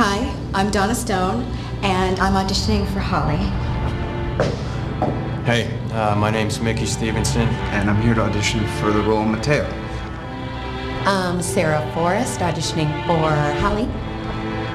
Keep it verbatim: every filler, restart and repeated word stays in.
Hi, I'm Donna Stone, and I'm auditioning for Holly. Hey, uh, my name's Mickey Stevenson. And I'm here to audition for the role of Mateo. I'm Sarah Forrest, auditioning for Holly.